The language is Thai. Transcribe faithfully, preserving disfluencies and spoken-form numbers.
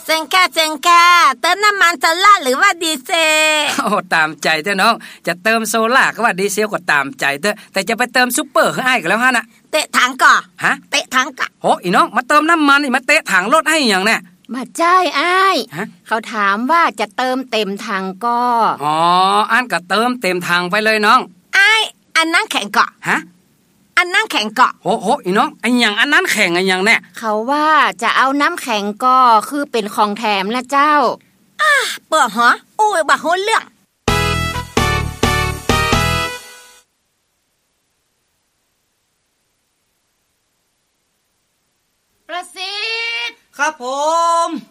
เจงแค่เจงแค่เติมน้ำมันโซล่าหรือว่าดีเซลโอ้ตามใจเถอะน้องจะเติมโซล่าก็ว่าดีเซลก็ตามใจเถอะแต่จะไปเติมซุปเปอร์ให้อ้ายก็แล้วฮะน่ะเตะถังก่อฮะเตะถังกะโหอีน้องมาเติมน้ำมันนี่มาเตะถังรถให้อย่างแน่มาใช่อ้ายเขาถามว่าจะเติมเต็มถังก็อ๋ออันก็เติมเต็มถังไปเลยน้องอ้ายอันนั้นแข็งเกาะฮะอันนั้นแข็งเกาะโหโหอีน้องไอ้อย่างอันนั้นแข็งไอ้อย่างแน่เขาว่าจะเอาน้ำแข็งก็คือเป็นของแถมนะเจ้าอ้าเปิดหรอโอ้ยบ่ฮู้เรื่อง